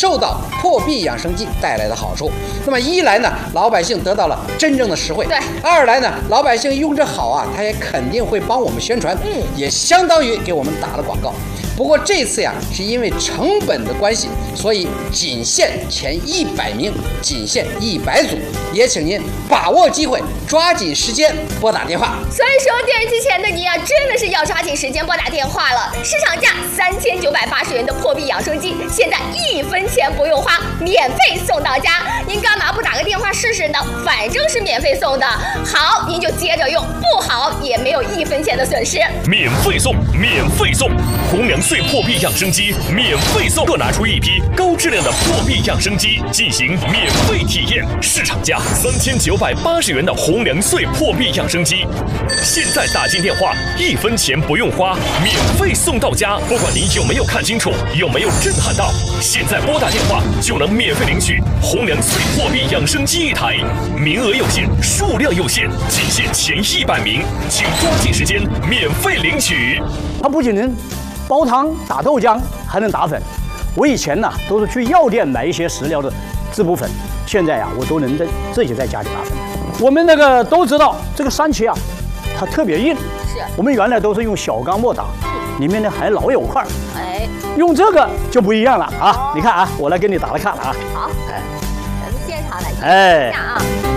受到破壁养生剂带来的好处。那么一来呢，老百姓得到了真正的实惠； 对， 二来呢，老百姓用着好啊，他也肯定会帮我们宣传，也相当于给我们打了广告。不过这次呀，是因为成本的关系，所以仅限前100名，仅限100组，也请您把握机会，抓紧时间拨打电话。 所以说，电视机前的你啊，真的是要抓紧时间拨打电话了。市场价3980元的破壁养生机，现在1分钱不用花，免费送到家。您干嘛不打个电话试试呢？反正是免费送的，好您就接着用，不好也没有1分钱的损失。 免费送，免费送！红娘穗破壁养生机免费送，各拿出1批高质量的破壁养生机进行免费体验。市场价3980元的红娘穗破壁养生机，现在打进电话1分钱不用花，免费送到家。不管您有没有看清楚，有没有震撼到，现在拨打电话就能免费领取红娘穗破壁养生机1台，名额有限，数量有限，仅限前100名，请抓紧时间免费领取。 它不仅能煲汤、打豆浆，还能打粉。我以前呢都是去药店买一些食疗的滋补粉，现在呀我都能自己在家里打粉。我们那个都知道这个山茄啊，它特别硬， 是我们原来都是用小钢末打，里面呢还老有块儿。 哎， 用这个就不一样了啊！你看啊，我来给你打来看了啊。 好，咱们现场来看一下啊。